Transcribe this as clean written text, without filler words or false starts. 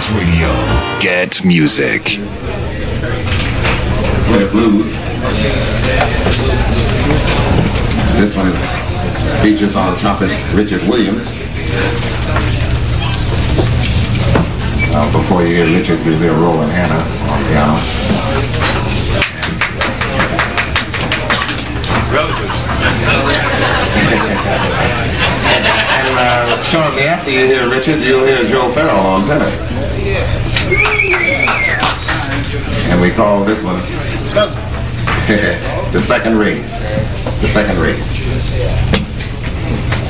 Blues Radio. Get music. Blues. This one features on trumpet Richard Williams. Before you hear Richard, you hear Roland Hanna on piano. And shortly after you hear Richard, you'll hear Joe Farrell on tenor. And we call this one the second race. The second race.